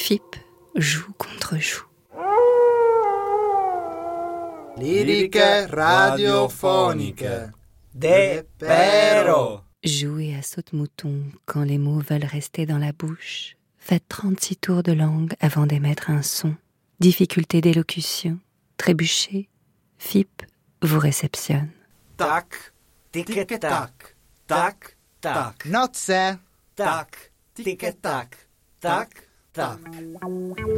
FIP, joue contre joue. Liriche radiofoniche de Pero. Jouez à saute-mouton quand les mots veulent rester dans la bouche. Faites 36 tours de langue avant d'émettre un son. Difficulté d'élocution, trébuchez. FIP vous réceptionne. Tac, tic-tac, tac, tac. Nozze! Tac, tic-tac, tac, tac.